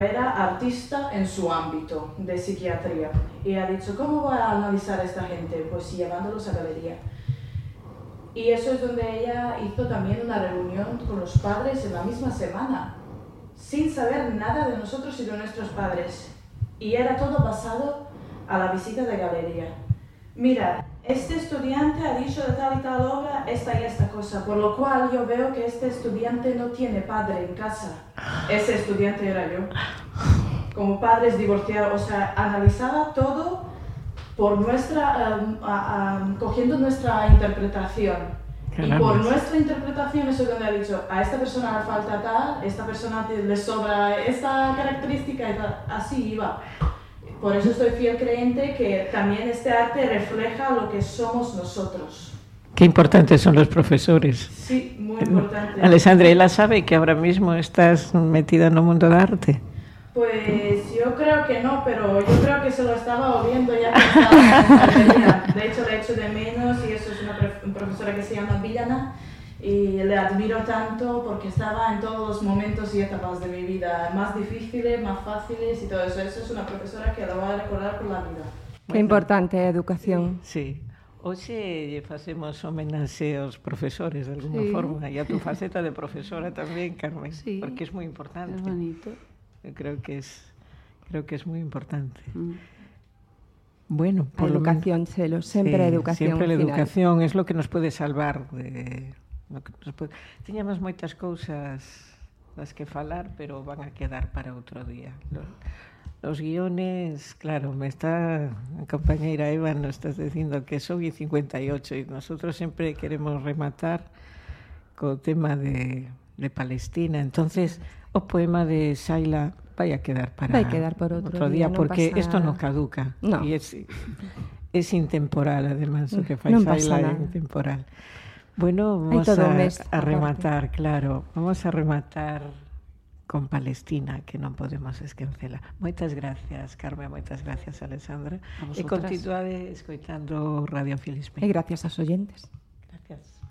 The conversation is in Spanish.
Era artista en su ámbito de psiquiatría y ha dicho, ¿cómo va a analizar a esta gente? Pues llevándolos a galería. Y eso es donde ella hizo también una reunión con los padres en la misma semana, sin saber nada de nosotros y de nuestros padres. Y era todo basado a la visita de galería. Mira, este estudiante ha dicho de tal y tal obra esta y esta cosa, por lo cual yo veo que este estudiante no tiene padre en casa. Ese estudiante era yo. Como padres divorciados, o sea, analizaba todo por cogiendo nuestra interpretación. Caramba. Y por nuestra interpretación, eso es donde ha dicho, a esta persona le falta tal, a esta persona le sobra esta característica, y tal. Así iba. Por eso soy fiel creyente que también este arte refleja lo que somos nosotros. Qué importantes son los profesores. Sí, muy importante. Alessandra, ¿ella sabe que ahora mismo estás metida en el mundo del arte? Pues yo creo que no, pero yo creo que se lo estaba oliendo ya que estaba en la galería. De hecho, le echo de menos y eso es una profesora que se llama Villana y le admiro tanto porque estaba en todos los momentos y etapas de mi vida, más difíciles, más fáciles y todo eso. Eso es una profesora que la voy a recordar por la vida. Qué importante a educación. Sí. Hoxe facemos homenaxe aos profesores de alguna forma e a tu faceta de profesora tamén, Carmen, porque es moi importante. Es bonito. Yo creo que es muy importante. Bueno, por educación, Chelo, siempre educación. Siempre la educación es lo que nos puede salvar de Tiñamos moitas cousas das que falar, pero van a quedar para outro día. Los guiones, claro, me está a compañeira Eva, nos estás dicindo que son 58 y nosotros siempre queremos rematar co tema de Palestina. Entonces, o poema de Saila vai a quedar para por outro día, no porque pasa... isto non caduca. No. E es intemporal, además, o que fai non Saila pasa é intemporal. Bueno, vamos a rematar, claro, vamos a rematar con Palestina, que non podemos esquecela. Moitas gracias, Carmen, moitas gracias, Alessandra. E continuade escoitando Radio Filispe. E gracias aos oyentes. Gracias.